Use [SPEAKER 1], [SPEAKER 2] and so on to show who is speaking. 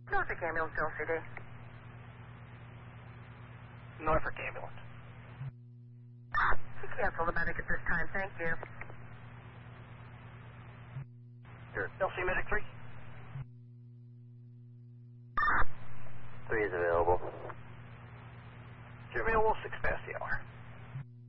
[SPEAKER 1] Norfolk Ambulance LCD.
[SPEAKER 2] Norfolk Ambulance.
[SPEAKER 1] Cancel the medic at this time, thank you.
[SPEAKER 2] Sure. LC Medic 3?
[SPEAKER 3] 3 is available.